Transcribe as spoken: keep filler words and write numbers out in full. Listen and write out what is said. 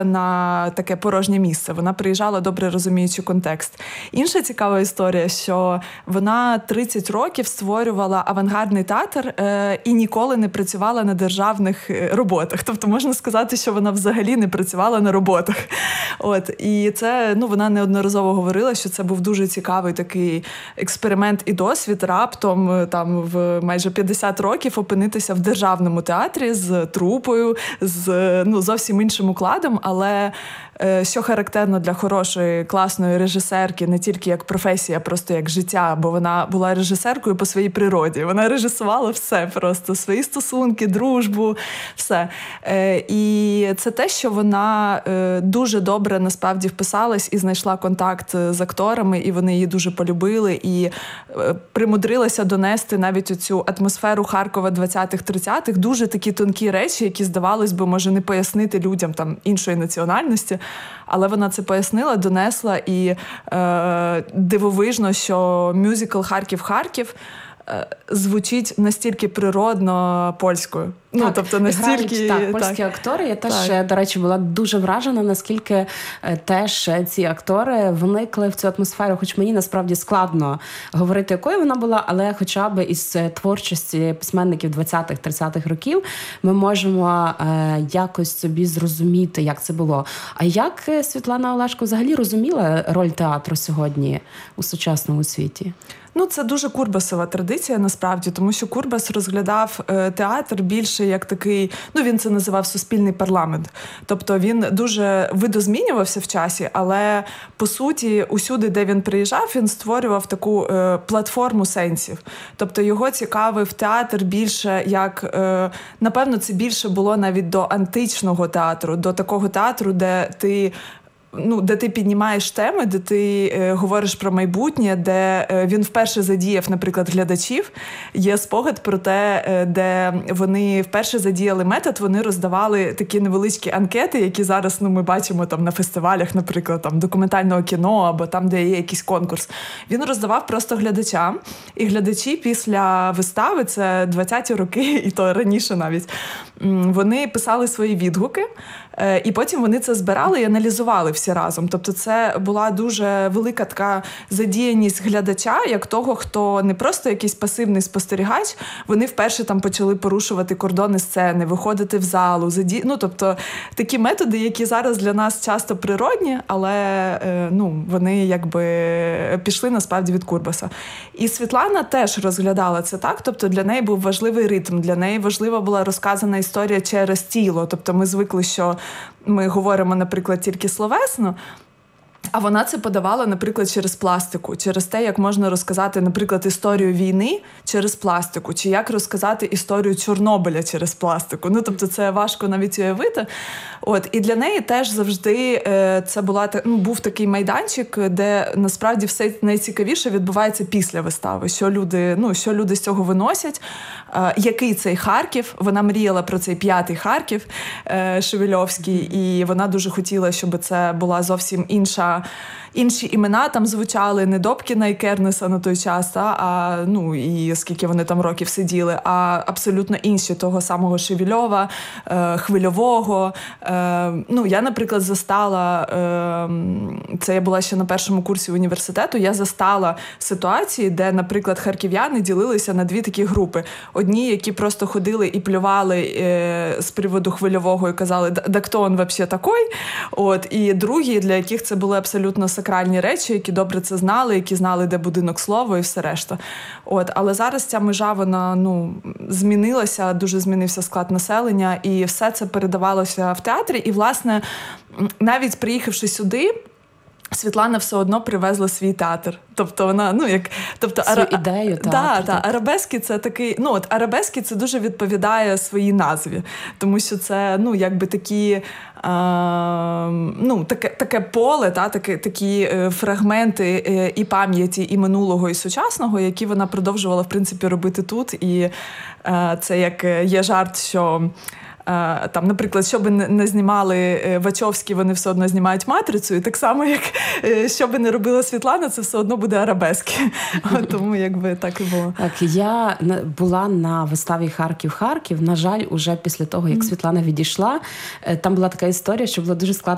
на таке порожнє місце. Вона приїжджала, добре розуміючи контекст. Інша цікава історія, що вона тридцять років створювала авангардний театр е, і ніколи не працювала на державних роботах. Тобто можна сказати, що вона взагалі не працювала на роботах. От. І це, ну, вона неодноразово говорила, що це був дуже цікавий такий експеримент і досвід раптом там в майже п'ятдесят років опинитися в державному театрі з трупою, з, ну, зовсім іншим укладом. Але що характерно для хорошої, класної режисерки, не тільки як професія, а просто як життя, бо вона була режисеркою по своїй природі. Вона режисувала все просто, свої стосунки, дружбу, все. І це те, що вона дуже добре насправді вписалась і знайшла контакт з акторами, і вони її дуже полюбили, і примудрилася донести навіть оцю атмосферу Харкова двадцятих-тридцятих, дуже такі тонкі речі, які, здавалось би, може не пояснити людям там іншої національності, але вона це пояснила, донесла, і е, дивовижно, що мюзикл «Харків-Харків» е, звучить настільки природно польською. Так, ну, тобто настільки... Грають, так, польські так. актори. Я теж, так. до речі, була дуже вражена, наскільки теж ці актори вникли в цю атмосферу. Хоч мені, насправді, складно говорити, якою вона була, але хоча б із творчості письменників двадцятих-тридцятих років ми можемо е, якось собі зрозуміти, як це було. А як Світлана Олешко взагалі розуміла роль театру сьогодні у сучасному світі? Ну, це дуже Курбасова традиція, насправді, тому що Курбас розглядав е, театр більше як такий, ну, він це називав суспільний парламент. Тобто він дуже видозмінювався в часі, але, по суті, усюди, де він приїжджав, він створював таку е, платформу сенсів. Тобто його цікавив театр більше як, е, напевно, це більше було навіть до античного театру, до такого театру, де ти Ну, де ти піднімаєш теми, де ти е, говориш про майбутнє, де е, він вперше задіяв, наприклад, глядачів. Є спогад про те, е, де вони вперше задіяли метод, вони роздавали такі невеличкі анкети, які зараз, ну, ми бачимо там на фестивалях, наприклад, там документального кіно або там, де є якийсь конкурс. Він роздавав просто глядачам, і глядачі після вистави, це двадцяті роки, і то раніше навіть, вони писали свої відгуки, е, і потім вони це збирали і аналізували всі разом. Тобто це була дуже велика така задіяність глядача, як того, хто не просто якийсь пасивний спостерігач, вони вперше там почали порушувати кордони сцени, виходити в залу, заді... ну, тобто такі методи, які зараз для нас часто природні, але е, ну, вони якби пішли насправді від Курбаса. І Світлана теж розглядала це так, тобто для неї був важливий ритм, для неї важлива була розказана історія через тіло. Тобто ми звикли, що ми говоримо, наприклад, тільки словесно, а вона це подавала, наприклад, через пластику, через те, як можна розказати, наприклад, історію війни через пластику, чи як розказати історію Чорнобиля через пластику. Ну, тобто це важко навіть уявити. От, і для неї теж завжди е, це була, ну, був такий майданчик, де насправді все найцікавіше відбувається після вистави, що люди, ну, що люди з цього виносять, е, який цей Харків. Вона мріяла про цей п'ятий Харків е, Шевельовський, і вона дуже хотіла, щоб це була зовсім інша інші імена там звучали, не Добкіна і Кернеса на той час, та, а, ну, і скільки вони там років сиділи, а абсолютно інші, того самого Шевельова, е, Хвильового. Е, ну, я, наприклад, застала, е, це я була ще на першому курсі університету, я застала ситуації, де, наприклад, харків'яни ділилися на дві такі групи. Одні, які просто ходили і плювали е, з приводу Хвильового і казали, да хто він взагалі такий? От, і другі, для яких це були абсолютно сакральні речі, які добре це знали, які знали, де будинок слова і все решта. От, але зараз ця межа, вона, ну, змінилася, дуже змінився склад населення, і все це передавалося в театрі. І, власне, навіть приїхавши сюди, Світлана все одно привезла свій театр. Тобто вона, ну, як... Тобто, свою ара... ідею театру. Да, да, арабески це такий... Ну, от арабески це дуже відповідає своїй назві. Тому що це, ну, якби такі... А, ну, таке, таке поле, та, таке, такі е, фрагменти е, і пам'яті, і минулого, і сучасного, які вона продовжувала, в принципі, робити тут. І е, це як є жарт, що там, наприклад, що би не знімали Вачовські, вони все одно знімають «Матрицю», і так само, як що би не робила Світлана, це все одно буде арабески. Тому, якби, так і було. Так, я була на виставі «Харків-Харків». На жаль, уже після того, як Світлана відійшла, там була така історія, що було дуже складно